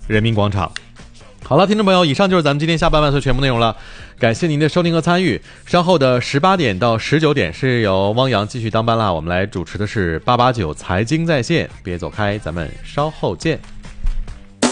人民广场。好了，听众朋友，以上就是咱们今天下半万岁全部内容了，感谢您的收听和参与。稍后的18点到19点是由汪洋继续当班啦，我们来主持的是889财经在线，别走开，咱们稍后见。